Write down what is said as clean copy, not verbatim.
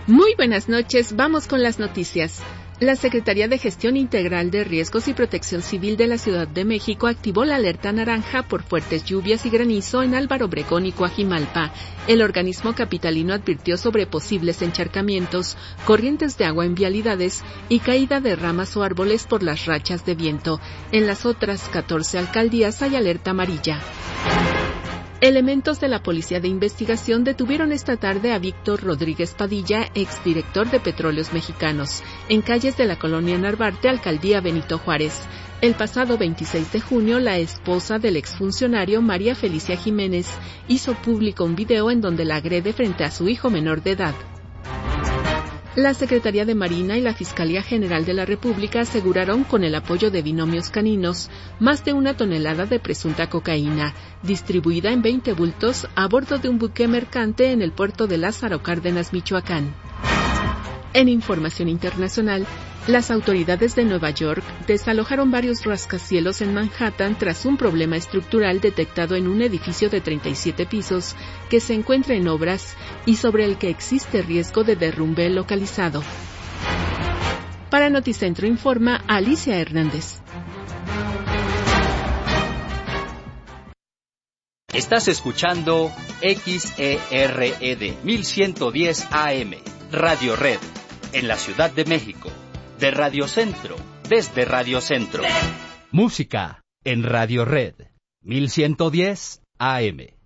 Muy buenas noches, vamos con las noticias. La Secretaría de Gestión Integral de Riesgos y Protección Civil de la Ciudad de México activó la alerta naranja por fuertes lluvias y granizo en Álvaro Obregón y Coajimalpa. El organismo capitalino advirtió sobre posibles encharcamientos, corrientes de agua en vialidades y caída de ramas o árboles por las rachas de viento. En las otras 14 alcaldías hay alerta amarilla. Elementos de la Policía de Investigación detuvieron esta tarde a Víctor Rodríguez Padilla, exdirector de Petróleos Mexicanos, en calles de la colonia Narvarte, alcaldía Benito Juárez. El pasado 26 de junio, la esposa del exfuncionario, María Felicia Jiménez, hizo público un video en donde la agrede frente a su hijo menor de edad. La Secretaría de Marina y la Fiscalía General de la República aseguraron, con el apoyo de binomios caninos, más de 1 tonelada de presunta cocaína, distribuida en 20 bultos a bordo de un buque mercante en el puerto de Lázaro Cárdenas, Michoacán. En información internacional, las autoridades de Nueva York desalojaron varios rascacielos en Manhattan tras un problema estructural detectado en un edificio de 37 pisos que se encuentra en obras y sobre el que existe riesgo de derrumbe localizado. Para Noticentro informa Alicia Hernández. Estás escuchando XERED 1110 AM, Radio Red, en la Ciudad de México. De Radio Centro, desde Radio Centro. Música en Radio Red, 1110 AM.